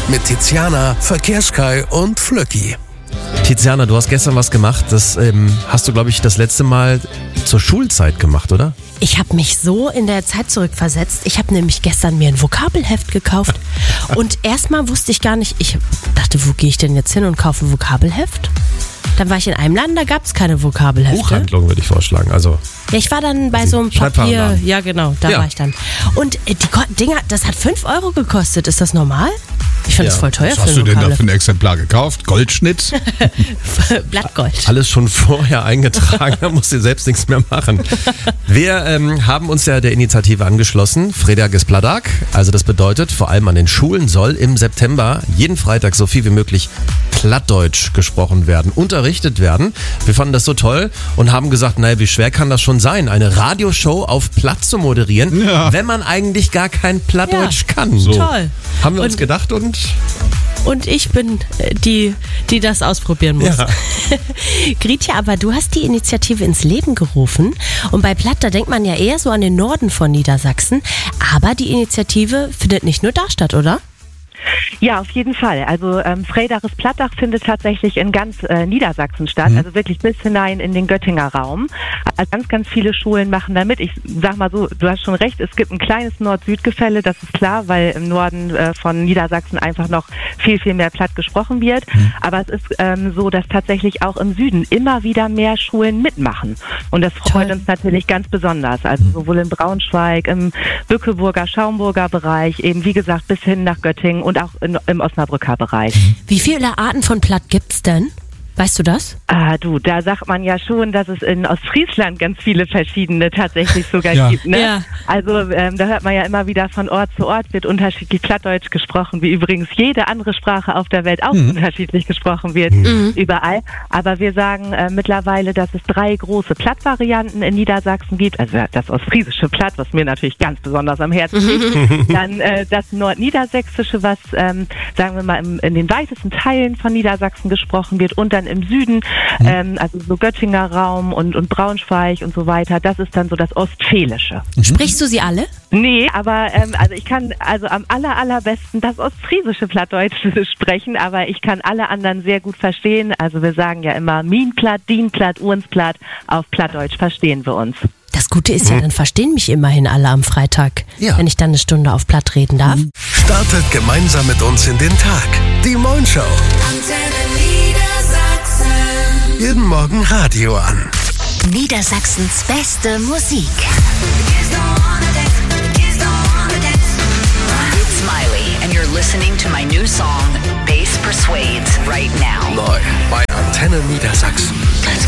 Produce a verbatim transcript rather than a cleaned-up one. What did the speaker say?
mit Tiziana, Verkehrskai und Flöcki. Tiziana, du hast gestern was gemacht, das ähm, hast du, glaube ich, das letzte Mal zur Schulzeit gemacht, oder? Ich habe mich so in der Zeit zurückversetzt. Ich habe nämlich gestern mir ein Vokabelheft gekauft und erstmal wusste ich gar nicht, ich dachte, wo gehe ich denn jetzt hin und kaufe ein Vokabelheft? Dann war ich in einem Laden, da gab es keine Vokabelhefte. Buchhandlung würde ich vorschlagen, also... Ja, ich war dann bei so einem Papier, ja genau, da Ja. war ich dann. Und äh, die Ko- Dinger, das hat fünf Euro gekostet, ist das normal? Ich finde Ja. das voll teuer Was für hast ein du denn da für Vokabelheft. ein Exemplar gekauft? Goldschnitt? Blattgold. Alles schon vorher eingetragen, da musst du selbst nichts mehr machen. Wir ähm, haben uns ja der Initiative angeschlossen, Freitag ist Plattag. Also das bedeutet, vor allem an den Schulen soll im September jeden Freitag so viel wie möglich Plattdeutsch gesprochen werden, unterrichtet werden. Wir fanden das so toll und haben gesagt, naja, wie schwer kann das schon sein, eine Radioshow auf Platt zu moderieren, Ja. wenn man eigentlich gar kein Plattdeutsch Ja. kann. So. Toll. Haben wir uns Und- gedacht und... Und ich bin äh, die, die das ausprobieren muss. Ja. Gritja, aber du hast die Initiative ins Leben gerufen. Und bei Platt, da denkt man ja eher so an den Norden von Niedersachsen. Aber die Initiative findet nicht nur da statt, oder? Ja, auf jeden Fall. Also ähm, Freitags Plattag findet tatsächlich in ganz äh, Niedersachsen statt, also wirklich bis hinein in den Göttinger Raum. Also ganz, ganz viele Schulen machen da mit. Ich sag mal so, du hast schon recht, es gibt ein kleines Nord-Süd-Gefälle, das ist klar, weil im Norden äh, von Niedersachsen einfach noch viel, viel mehr Platt gesprochen wird. Aber es ist ähm, so, dass tatsächlich auch im Süden immer wieder mehr Schulen mitmachen. Und das freut Toll. uns natürlich ganz besonders. Also sowohl in Braunschweig, im Bückeburger, Schaumburger Bereich, eben wie gesagt bis hin nach Göttingen und auch in, im Osnabrücker Bereich. Wie viele Arten von Platt gibt's denn? Weißt du das? Ah, du, da sagt man ja schon, dass es in Ostfriesland ganz viele verschiedene tatsächlich sogar Ja. gibt. Ne? Ja. Also ähm, da hört man ja immer wieder, von Ort zu Ort wird unterschiedlich Plattdeutsch gesprochen, wie übrigens jede andere Sprache auf der Welt auch unterschiedlich gesprochen wird, überall. Aber wir sagen äh, mittlerweile, dass es drei große Plattvarianten in Niedersachsen gibt. Also das ostfriesische Platt, was mir natürlich ganz besonders am Herzen liegt. Dann äh, das nordniedersächsische, was, ähm, sagen wir mal, im, in den weitesten Teilen von Niedersachsen gesprochen wird. Und dann im Süden, ähm, also so Göttinger Raum und, und Braunschweig und so weiter, das ist dann so das Ostfälische. Sprichst du sie alle? Nee, aber ähm, also ich kann also am aller allerbesten das ostfriesische Plattdeutsch sprechen, aber ich kann alle anderen sehr gut verstehen. Also wir sagen ja immer Mienplatt, Dienplatt, Urnsplatt, auf Plattdeutsch verstehen wir uns. Das Gute ist ja, dann verstehen mich immerhin alle am Freitag, Ja. wenn ich dann eine Stunde auf Platt reden darf. Startet gemeinsam mit uns in den Tag. Die Moin Show. Antenne Niedersachsen. Jeden Morgen Radio an. Niedersachsens beste Musik. It's Miley, and you're listening to my new song, Bass Persuades, right now. Neu bei Antenne Niedersachsen.